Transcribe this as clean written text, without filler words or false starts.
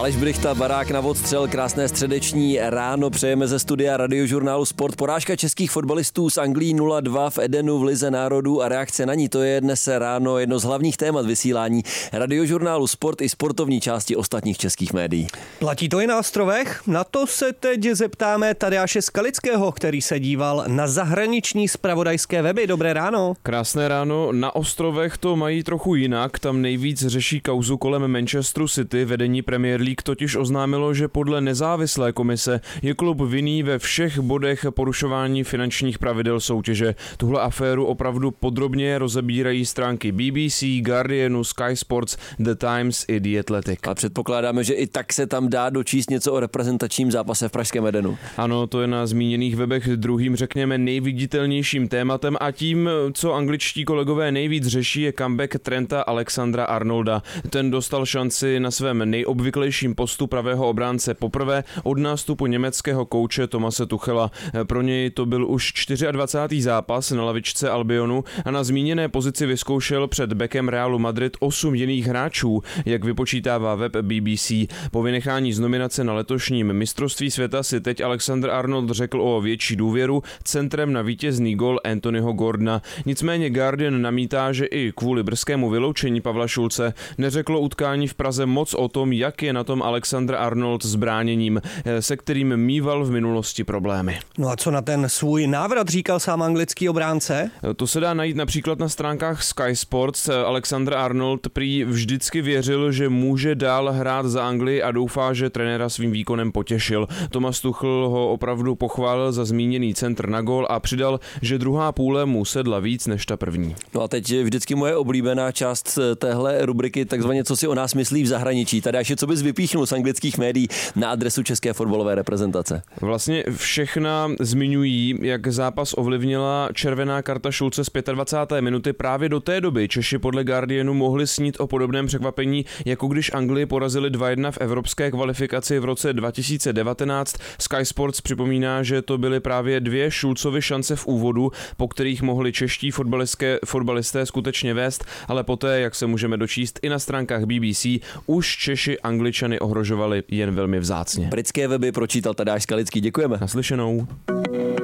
Aleš Brychta, Barák na odstřel, krásné středeční ráno přejeme ze studia Radiožurnálu Sport. Porážka českých fotbalistů s Anglií 0-2 v Edenu v Lize národů a reakce na ní, to je dnes ráno jedno z hlavních témat vysílání Radiožurnálu Sport i sportovní části ostatních českých médií. Platí to i na ostrovech? Na to se teď zeptáme Tadeáše Skalického, který se díval na zahraniční zpravodajské weby. Dobré ráno. Krásné ráno. Na ostrovech to mají trochu jinak. Tam nejvíc řeší kauzu kolem Manchesteru City. Vedení Premier League totiž oznámilo, že podle nezávislé komise je klub vinný ve všech bodech porušování finančních pravidel soutěže. Tuhle aféru opravdu podrobně rozebírají stránky BBC, Guardianu, Sky Sports, The Times i The Athletic. A předpokládáme, že i tak se tam dá dočíst něco o reprezentačním zápase v pražském Edenu. Ano, to je na zmíněných webech druhým, řekněme, nejviditelnějším tématem a tím, co angličtí kolegové nejvíc řeší, je comeback Trenta Alexandra-Arnolda. Ten dostal šanci na svém nejobvyklejším postu pravého obránce poprvé od nástupu německého kouče Thomase Tuchela. Pro něj to byl už 24. zápas na lavičce Albionu a na zmíněné pozici vyzkoušel před bekem Realu Madrid 8 jiných hráčů, jak vypočítává web BBC. Po vynechání z nominace na letošním mistrovství světa si teď Alexander Arnold řekl o větší důvěru centrem na vítězný gol Anthonyho Gordona. Nicméně Guardian namítá, že i kvůli brzkému vyloučení Pavla Šulce neřeklo utkání v Praze moc o tom, jak je na tom Alexander Arnold s bráněním, se kterým mýval v minulosti problémy. No a co na ten svůj návrat říkal sám anglický obránce? To se dá najít například na stránkách Sky Sports. Alexander Arnold prý vždycky věřil, že může dál hrát za Anglii a doufá, že trenéra svým výkonem potěšil. Thomas Tuchel ho opravdu pochválil za zmíněný centr na gól a přidal, že druhá půle mu sedla víc než ta první. No a teď vždycky moje oblíbená část téhle rubriky, takzvaně co si o nás myslí v zahraničí. Tady ještě co bys vypíchnul z anglických médií na adresu české fotbalové reprezentace? Vlastně všechna zmiňují, jak zápas ovlivnila červená karta Šulce z 25. minuty. Právě do té doby Češi podle Guardianu mohli snít o podobném překvapení, jako když Anglii porazili 2-1 v evropské kvalifikaci v roce 2019. Sky Sports připomíná, že to byly právě 2 Šulcovy šance v úvodu, po kterých mohli čeští fotbalisté skutečně vést, ale poté, jak se můžeme dočíst i na stránkách BBC, už Češi Angličany ohrožovali jen velmi vzácně. Britské weby pročítal Tadeáš Skalický. Děkujeme. Naslyšenou.